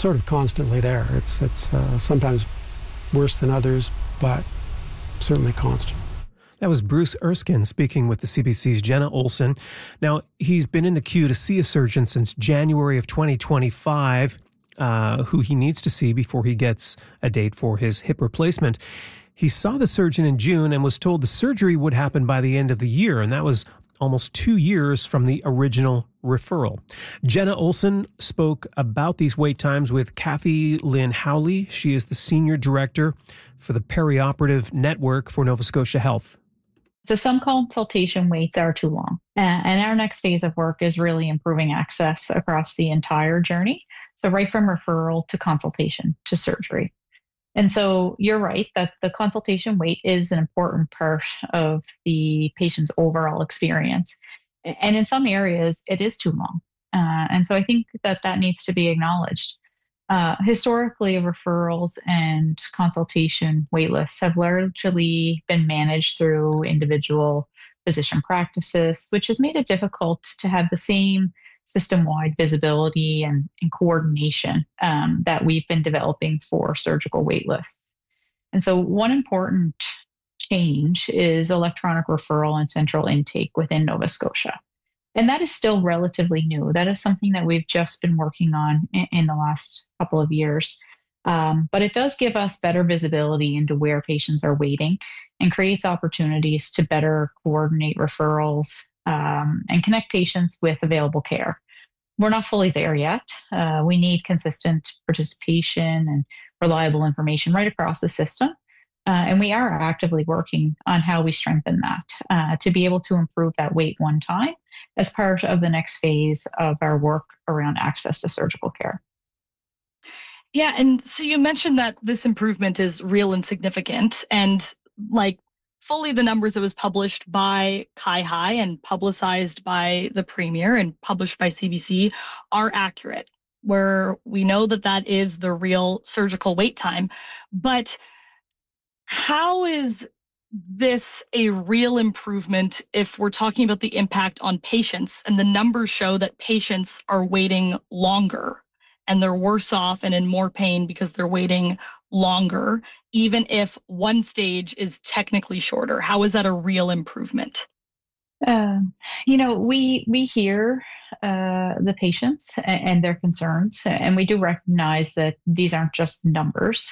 sort of constantly there. It's sometimes worse than others, but certainly constant. That was Bruce Erskine speaking with the CBC's Jenna Olson. Now, he's been in the queue to see a surgeon since January of 2025, who he needs to see before he gets a date for his hip replacement. He saw the surgeon in June and was told the surgery would happen by the end of the year, and that was almost 2 years from the original referral. Jenna Olson spoke about these wait times with Kathy Lynn Howley. She is the Senior Director for the Perioperative Network for Nova Scotia Health. So some consultation waits are too long. And our next phase of work is really improving access across the entire journey. So right from referral to consultation to surgery. And so you're right that the consultation wait is an important part of the patient's overall experience. And in some areas, it is too long. And so I think that needs to be acknowledged. Historically, referrals and consultation waitlists have largely been managed through individual physician practices, which has made it difficult to have the same system-wide visibility and coordination that we've been developing for surgical waitlists. And so one important change is electronic referral and central intake within Nova Scotia. And that is still relatively new. That is something that we've just been working on in the last couple of years. But it does give us better visibility into where patients are waiting and creates opportunities to better coordinate referrals and connect patients with available care. We're not fully there yet. We need consistent participation and reliable information right across the system. And we are actively working on how we strengthen that to be able to improve that wait one time as part of the next phase of our work around access to surgical care. Yeah, and so you mentioned that this improvement is real and significant, and like fully the numbers that was published by CIHI and publicized by the Premier and published by CBC are accurate, where we know that is the real surgical wait time. But how is this a real improvement if we're talking about the impact on patients and the numbers show that patients are waiting longer and they're worse off and in more pain because they're waiting longer, even if one stage is technically shorter? How is that a real improvement? We hear the patients and their concerns, and we do recognize that these aren't just numbers.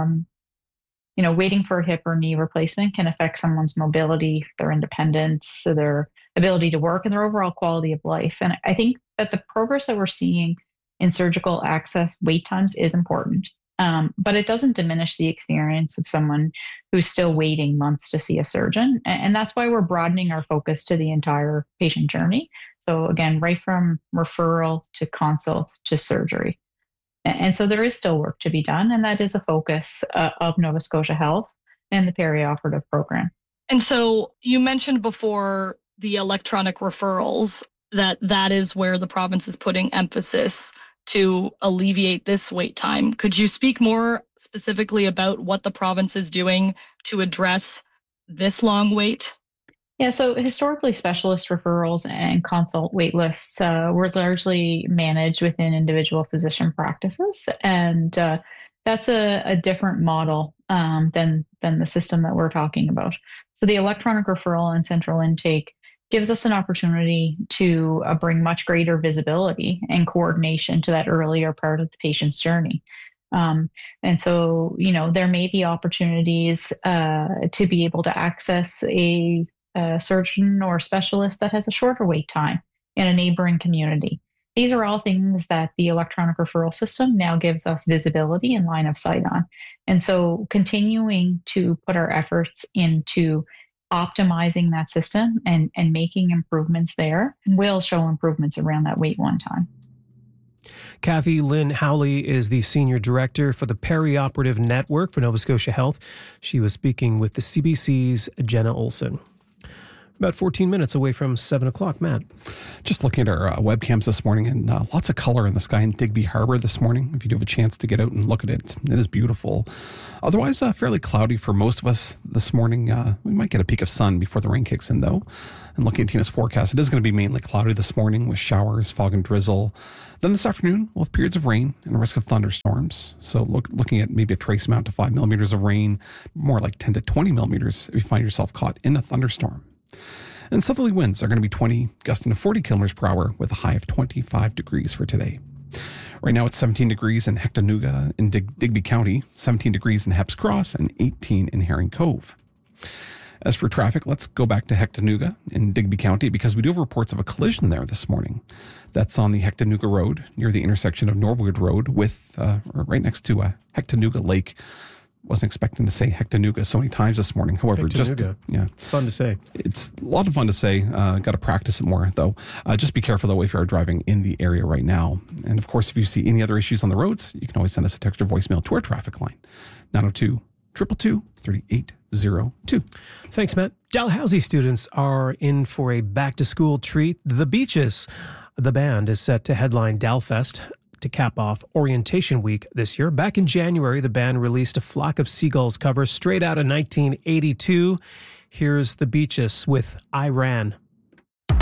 Waiting for a hip or knee replacement can affect someone's mobility, their independence, their ability to work, and their overall quality of life. And I think that the progress that we're seeing in surgical access wait times is important, but it doesn't diminish the experience of someone who's still waiting months to see a surgeon. And that's why we're broadening our focus to the entire patient journey. So again, right from referral to consult to surgery. And so there is still work to be done, and that is a focus of Nova Scotia Health and the perioperative program. And so you mentioned before the electronic referrals, that is where the province is putting emphasis to alleviate this wait time. Could you speak more specifically about what the province is doing to address this long wait? Yeah, so historically, specialist referrals and consult wait lists were largely managed within individual physician practices, and that's a different model than the system that we're talking about. So the electronic referral and central intake gives us an opportunity to bring much greater visibility and coordination to that earlier part of the patient's journey. And so, there may be opportunities to be able to access a surgeon or specialist that has a shorter wait time in a neighboring community. These are all things that the electronic referral system now gives us visibility and line of sight on. And so continuing to put our efforts into optimizing that system and making improvements there will show improvements around that wait one time. Kathy Lynn Howley is the Senior Director for the Perioperative Network for Nova Scotia Health. She was speaking with the CBC's Jenna Olson. About 14 minutes away from 7 o'clock, Matt. Just looking at our webcams this morning, and lots of color in the sky in Digby Harbor this morning. If you do have a chance to get out and look at it, it is beautiful. Otherwise, fairly cloudy for most of us this morning. We might get a peek of sun before the rain kicks in, though. And looking at Tina's forecast, it is going to be mainly cloudy this morning with showers, fog, and drizzle. Then this afternoon, we'll have periods of rain and a risk of thunderstorms. thunderstorms. So looking at maybe a trace amount to 5 millimeters of rain, more like 10 to 20 millimeters if you find yourself caught in a thunderstorm. And southerly winds are going to be 20, gusting to 40 kilometers per hour with a high of 25 degrees for today. Right now it's 17 degrees in Hectanuga in Digby County, 17 degrees in Hepps Cross, and 18 in Herring Cove. As for traffic, let's go back to Hectanuga in Digby County because we do have reports of a collision there this morning. That's on the Hectanuga Road near the intersection of Norwood Road with right next to Hectanuga Lake. Wasn't expecting to say Hectanuga so many times this morning. However, It's fun to say. It's a lot of fun to say. Got to practice it more, though. Just be careful, though, if you're driving in the area right now. And, of course, if you see any other issues on the roads, you can always send us a text or voicemail to our traffic line, 902-222-3802. Thanks, Matt. Dalhousie students are in for a back-to-school treat. The Beaches. The band is set to headline Dalfest to cap off Orientation Week this year. Back in January, the band released a Flock of Seagulls cover straight out of 1982. Here's The Beaches with I Ran.